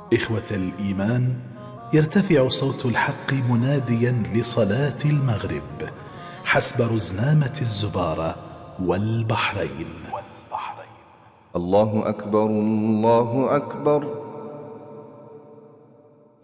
إخوة الإيمان، يرتفع صوت الحق مناديا لصلاة المغرب حسب رزنامة الزبارة والبحرين. الله أكبر الله أكبر.